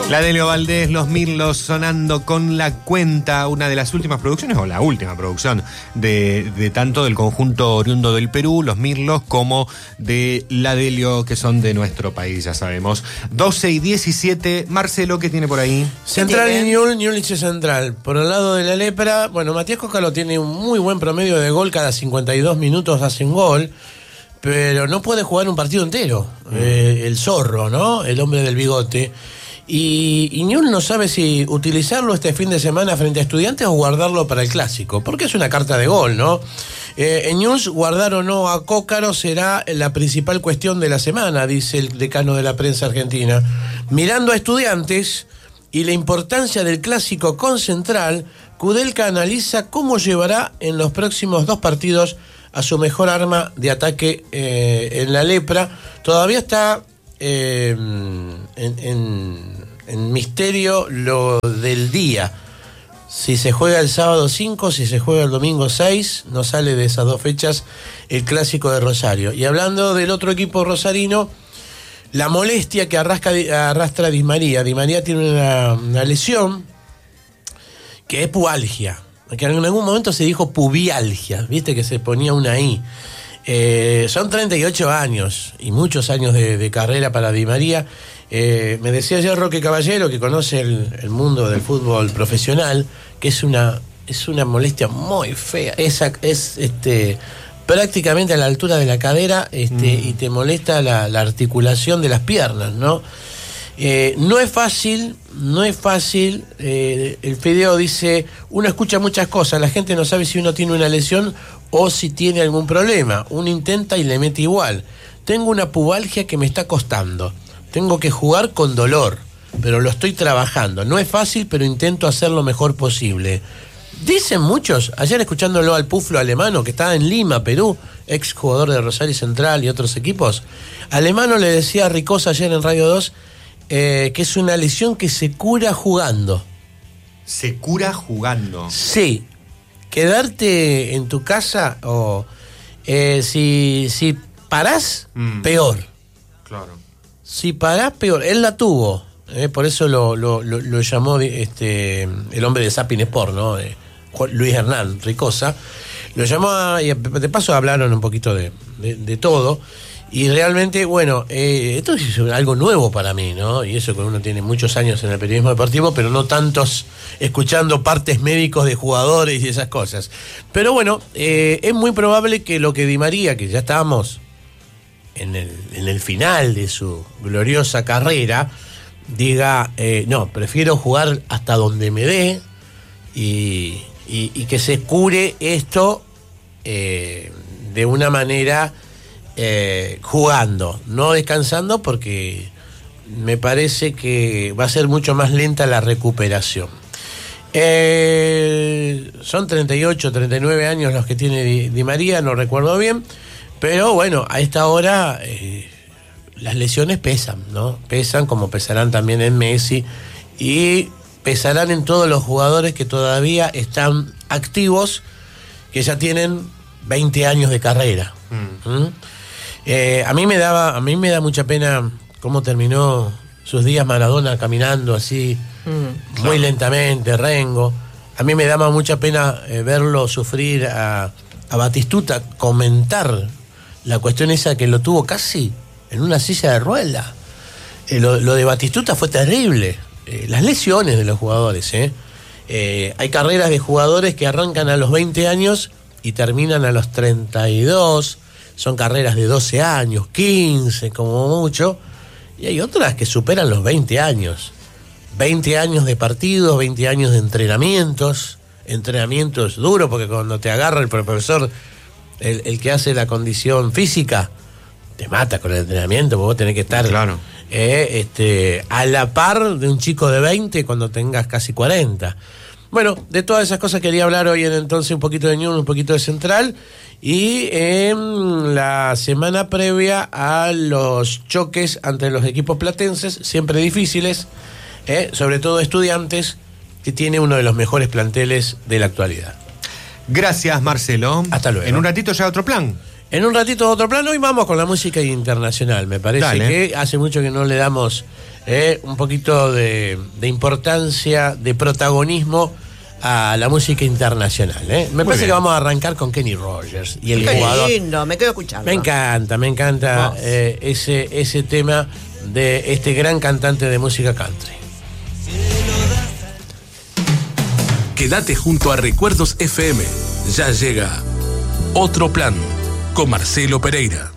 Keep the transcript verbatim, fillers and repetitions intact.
La Delio Valdés, Los Mirlos sonando con La Cuenta, una de las últimas producciones, o la última producción, de, de tanto del conjunto oriundo del Perú, Los Mirlos, como de La Delio, que son de nuestro país, ya sabemos. doce y diecisiete, Marcelo, ¿qué tiene por ahí? Central y Ñul, Ñulich Central. Por el lado de la lepra, bueno, Matías Cócalo tiene un muy buen promedio de gol, cada cincuenta y dos minutos hace un gol, pero no puede jugar un partido entero. Mm. Eh, el zorro, ¿no? El hombre del bigote. Y, y Ñul no sabe si utilizarlo este fin de semana frente a Estudiantes o guardarlo para el Clásico, porque es una carta de gol, ¿no? Eh, en Ñul, guardar o no a Cócaro será la principal cuestión de la semana, dice el decano de la prensa argentina. Mirando a Estudiantes y la importancia del Clásico con Central, Kudelka analiza cómo llevará en los próximos dos partidos a su mejor arma de ataque eh, en la lepra. Todavía está eh, en, en, en misterio lo del día. Si se juega el sábado cinco, si se juega el domingo seis, no sale de esas dos fechas el Clásico de Rosario. Y hablando del otro equipo rosarino, la molestia que arrastra, arrastra Di María. Di María tiene una, una lesión que es pubalgia, que en algún momento se dijo pubialgia, viste que se ponía una I. Eh, son treinta y ocho años y muchos años de, de carrera para Di María. Eh, me decía ayer Roque Caballero, que conoce el, el mundo del fútbol profesional, que es una, es una molestia muy fea. Es, es este, prácticamente a la altura de la cadera este, mm. y te molesta la, la articulación de las piernas, ¿no? Eh, no es fácil, no es fácil. Eh, el Fideo dice, uno escucha muchas cosas, la gente no sabe si uno tiene una lesión o si tiene algún problema. Uno intenta y le mete igual. Tengo una pubalgia que me está costando. Tengo que jugar con dolor, pero lo estoy trabajando. No es fácil, pero intento hacer lo mejor posible. Dicen muchos, ayer escuchándolo al Puflo Alemano, que está en Lima, Perú, ex jugador de Rosario Central y otros equipos. Alemano le decía a Ricosa ayer en Radio dos eh, que es una lesión que se cura jugando. ¿Se cura jugando? Sí. Quedarte en tu casa o eh, si, si parás, mm. peor. Claro. Si parás, peor. Él la tuvo, eh, por eso lo, lo, lo, lo llamó este, el hombre de Zapping Sport, ¿no? Eh, Luis Hernán Ricosa. Lo llamó a, y de paso hablaron un poquito de, de, de todo. Y realmente, bueno, eh, esto es algo nuevo para mí, ¿no? Y eso que uno tiene muchos años en el periodismo deportivo, pero no tantos escuchando partes médicos de jugadores y esas cosas. Pero bueno, eh, es muy probable que lo que Di María, que ya estábamos en el, en el final de su gloriosa carrera, diga, eh, no, prefiero jugar hasta donde me dé y, y, y que se cure esto eh, de una manera eh, jugando, no descansando, porque me parece que va a ser mucho más lenta la recuperación. Eh, son treinta y ocho, treinta y nueve años los que tiene Di, Di María, no recuerdo bien. Pero bueno, a esta hora eh, las lesiones pesan, ¿no? Pesan como pesarán también en Messi y pesarán en todos los jugadores que todavía están activos, que ya tienen veinte años de carrera. Mm. ¿Mm? Eh, a mí me daba, a mí me da mucha pena cómo terminó sus días Maradona caminando así, mm, muy claro. lentamente, rengo. A mí me daba mucha pena eh, verlo sufrir a, a Batistuta, comentar la cuestión esa que lo tuvo casi en una silla de ruedas. Eh, lo, lo de Batistuta fue terrible. Eh, las lesiones de los jugadores. ¿eh? Eh, hay carreras de jugadores que arrancan a los veinte años y terminan a los treinta y dos. Son carreras de doce años, quince como mucho. Y hay otras que superan los veinte años. veinte años de partidos, veinte años de entrenamientos. Entrenamientos duros, porque cuando te agarra el profesor... El, el que hace la condición física te mata con el entrenamiento, porque vos tenés que estar claro. eh, este, a la par de un chico de veinte cuando tengas casi cuarenta. Bueno, de todas esas cosas quería hablar hoy en entonces un poquito de Ñuble, un poquito de Central, y en la semana previa a los choques entre los equipos platenses, siempre difíciles, eh, sobre todo Estudiantes, que tiene uno de los mejores planteles de la actualidad. Gracias, Marcelo. Hasta luego. En un ratito ya otro plan. En un ratito otro plan. Hoy vamos con la música internacional. Me parece Dale. que hace mucho que no le damos eh, un poquito de, de importancia, de protagonismo a la música internacional. ¿eh? Me Muy parece bien. que vamos a arrancar con Kenny Rogers y el Qué jugador. lindo, me quedo escuchando. Me encanta, me encanta eh, ese, ese tema de este gran cantante de música country. Quédate junto a Recuerdos F M. Ya llega Otro Plan con Marcelo Pereira.